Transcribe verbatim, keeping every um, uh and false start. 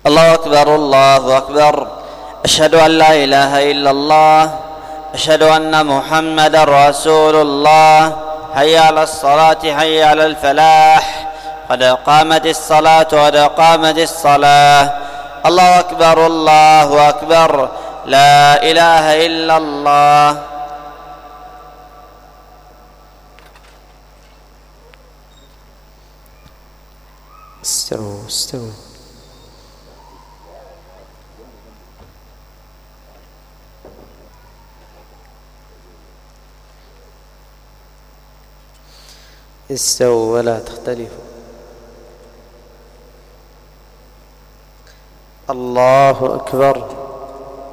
الله أكبر الله أكبر. أشهد أن لا إله إلا الله. أشهد أن محمدا رسول الله. حي على الصلاة حي على الفلاح. قد قامت الصلاة قد قامت الصلاة. الله أكبر الله أكبر. لا إله إلا الله. استووا استووا. استووا ولا تختلفوا. الله أكبر.